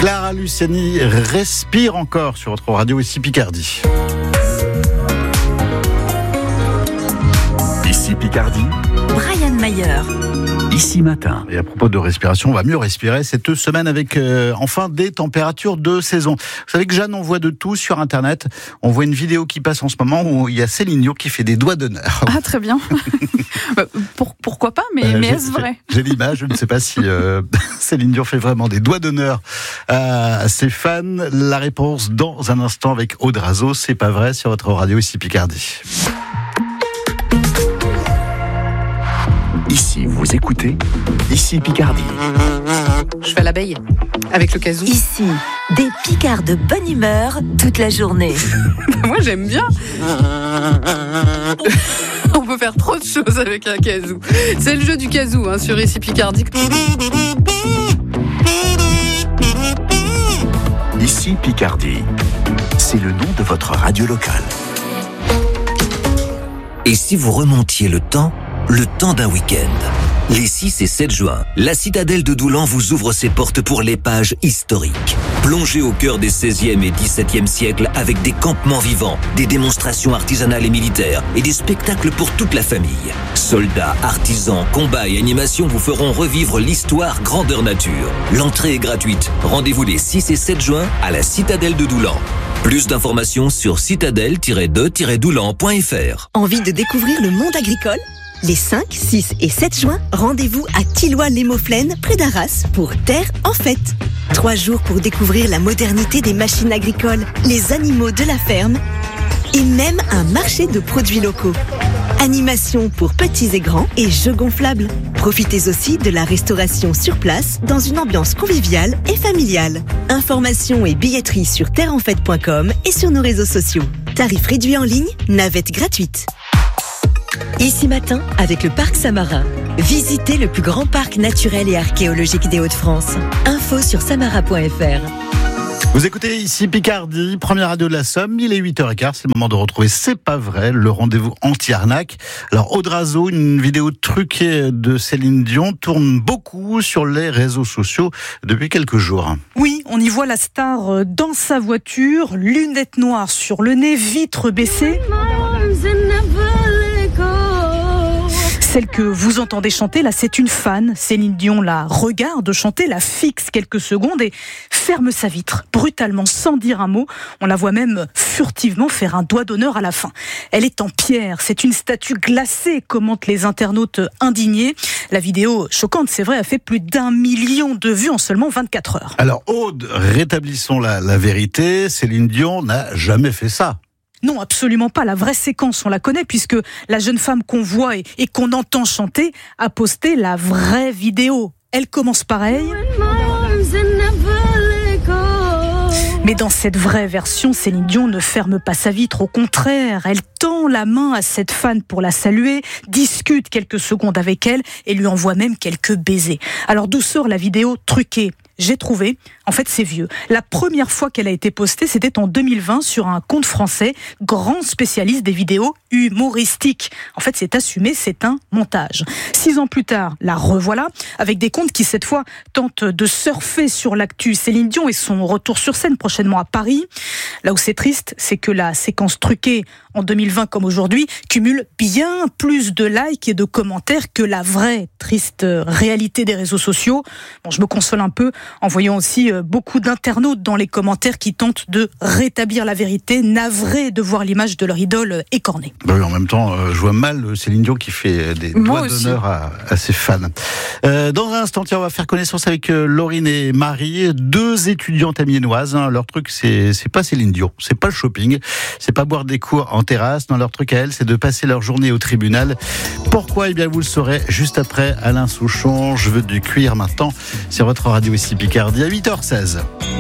Clara Luciani respire encore sur votre radio ici Picardie. Ici Picardie, Brian Mayer. Ici Matin. Et à propos de respiration, on va mieux respirer cette semaine avec enfin des températures de saison. Vous savez que Jeanne, on voit de tout sur Internet. On voit une vidéo qui passe en ce moment où il y a Céline Dion qui fait des doigts d'honneur. Ah, très bien. Pourquoi pas, mais est-ce vrai ? J'ai l'image, je ne sais pas si Céline Dion fait vraiment des doigts d'honneur à ses fans. La réponse dans un instant avec Aude Razo. C'est pas vrai sur votre radio ici Picardie. Ici, vous écoutez, ici Picardie. Je fais l'abeille avec le kazoo. Ici, des Picards de bonne humeur toute la journée. Moi, j'aime bien. On peut faire trop de choses avec un kazoo. C'est le jeu du kazoo sur Ici Picardie. Ici Picardie, c'est le nom de votre radio locale. Et si vous remontiez le temps d'un week-end. Les 6 et 7 juin, la citadelle de Doulan vous ouvre ses portes pour l'épage historique. Plongez au cœur des 16e et 17e siècles avec des campements vivants, des démonstrations artisanales et militaires et des spectacles pour toute la famille. Soldats, artisans, combats et animations vous feront revivre l'histoire grandeur nature. L'entrée est gratuite. Rendez-vous les 6 et 7 juin à la citadelle de Doulan. Plus d'informations sur citadelle-de-doulan.fr. Envie de découvrir le monde agricole ? Les 5, 6 et 7 juin, rendez-vous à Tilloy-les-Mauflaines, près d'Arras, pour Terre en fête. 3 jours pour découvrir la modernité des machines agricoles, les animaux de la ferme et même un marché de produits locaux. Animation pour petits et grands et jeux gonflables. Profitez aussi de la restauration sur place dans une ambiance conviviale et familiale. Informations et billetterie sur terreenfête.com et sur nos réseaux sociaux. Tarifs réduits en ligne, navette gratuite. Ici Matin, avec le Parc Samarin. Visitez le plus grand parc naturel et archéologique des Hauts-de-France. Info sur samara.fr. Vous écoutez ici Picardie, première radio de la Somme, il est 8h15, c'est le moment de retrouver C'est pas vrai, le rendez-vous anti-arnaque. Alors Aude Razo, une vidéo truquée de Céline Dion tourne beaucoup sur les réseaux sociaux depuis quelques jours. Oui, on y voit la star dans sa voiture, lunettes noires sur le nez, vitres baissées. Celle que vous entendez chanter, là, c'est une fan. Céline Dion la regarde chanter, la fixe quelques secondes et ferme sa vitre, brutalement, sans dire un mot. On la voit même furtivement faire un doigt d'honneur à la fin. Elle est en pierre, c'est une statue glacée, commentent les internautes indignés. La vidéo, choquante, c'est vrai, a fait plus d'1 million de vues en seulement 24 heures. Alors Aude, rétablissons la vérité, Céline Dion n'a jamais fait ça. Non, absolument pas. La vraie séquence, on la connaît puisque la jeune femme qu'on voit et qu'on entend chanter a posté la vraie vidéo. Elle commence pareil. Mais dans cette vraie version, Céline Dion ne ferme pas sa vitre. Au contraire, elle tend la main à cette fan pour la saluer, discute quelques secondes avec elle et lui envoie même quelques baisers. Alors d'où sort la vidéo truquée ? J'ai trouvé, en fait c'est vieux. La première fois qu'elle a été postée, c'était en 2020 sur un compte français, grand spécialiste des vidéos humoristiques. En fait c'est assumé, c'est un montage. 6 ans plus tard, la revoilà, avec des comptes qui cette fois tentent de surfer sur l'actu Céline Dion et son retour sur scène prochainement à Paris. Là où c'est triste, c'est que la séquence truquée en 2020 comme aujourd'hui cumule bien plus de likes et de commentaires que la vraie triste réalité des réseaux sociaux. Bon, je me console un peu en voyant aussi beaucoup d'internautes dans les commentaires qui tentent de rétablir la vérité, navrés de voir l'image de leur idole écornée. Bah oui, en même temps, je vois mal Céline Dion qui fait des doigts d'honneur à ses fans. Dans un instant, tiens, on va faire connaissance avec Laurine et Marie, 2 étudiantes amiénoises. Leur truc, c'est pas Céline Dion, c'est pas le shopping, c'est pas boire des cours en terrasse. Non, leur truc à elles, c'est de passer leur journée au tribunal. Pourquoi ? Eh bien, vous le saurez juste après Alain Souchon. Je veux du cuir maintenant sur votre radio ici Picardie à 8h16.